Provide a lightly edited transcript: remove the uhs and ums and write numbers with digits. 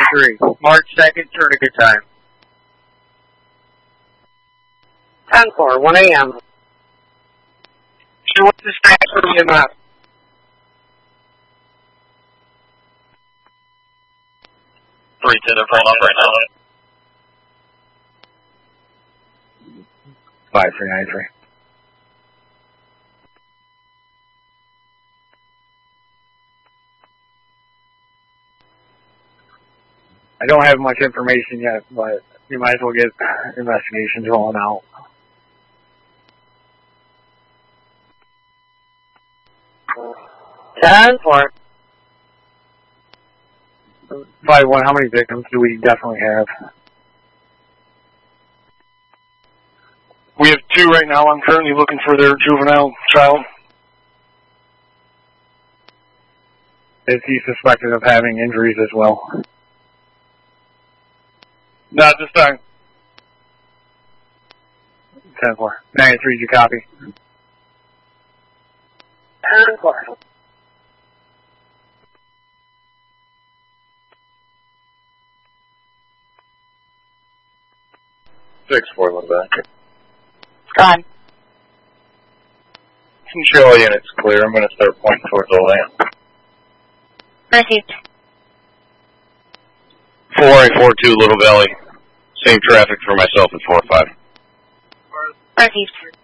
93. March 2nd, turn a good time. 10-4, 1 a.m. What's the status for the map? Three to the front right now. 5393. I don't have much information yet, but you might as well get investigations rolling out. Ten four. 5-1, how many victims do we definitely have? We have 2 right now. I'm currently looking for their juvenile child. Is he suspected of having injuries as well? Not this time. 10-4. 93, did you copy? 10-4. Six, 4, one back. Gone. Show all units clear. I'm going to start pointing towards the land. Received. 4842 Little Valley. Same traffic for myself as 4-5. Received.